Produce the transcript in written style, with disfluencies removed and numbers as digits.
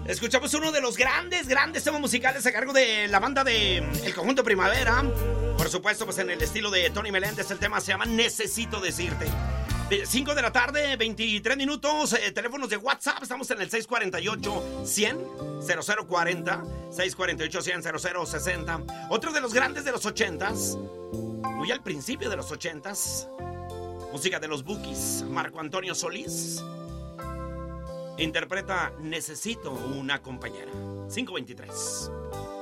Escuchamos uno de los grandes temas musicales a cargo de la banda de El Conjunto Primavera. Por supuesto, pues en el estilo de Tony Meléndez. El tema se llama Necesito Decirte. 5 de la tarde, 23 minutos. Teléfonos de WhatsApp. Estamos en el 648-100-0040. 648-100-0060. Otro de los grandes de los 80s. Muy al principio de los 80s. Música de los Bukis. Marco Antonio Solís interpreta Necesito una compañera. 523.